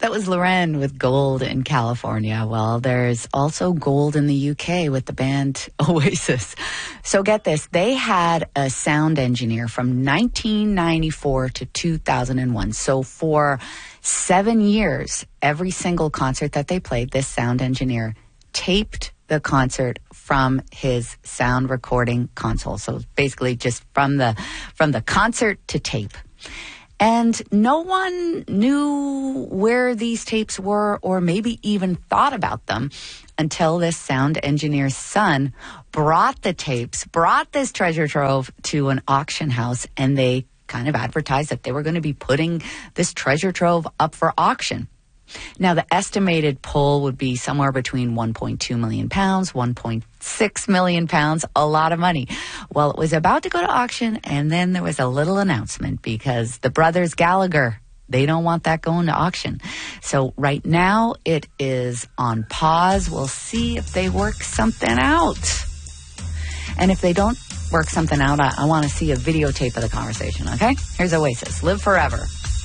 That was Loren with Gold in California. Well, there's also gold in the UK with the band Oasis. So get this. They had a sound engineer from 1994 to 2001. So for 7 years, every single concert that they played, this sound engineer taped the concert from his sound recording console. So basically just from the concert to tape. And no one knew where these tapes were or maybe even thought about them until this sound engineer's son brought the tapes, brought this treasure trove to an auction house, and they kind of advertised that they were going to be putting this treasure trove up for auction. Now, the estimated pull would be somewhere between 1.2 million pounds, 1.6 million pounds, a lot of money. Well, it was about to go to auction, and then there was a little announcement because the brothers Gallagher, they don't want that going to auction. So right now, it is on pause. We'll see if they work something out. And if they don't work something out, I want to see a videotape of the conversation, okay? Here's Oasis, Live Forever.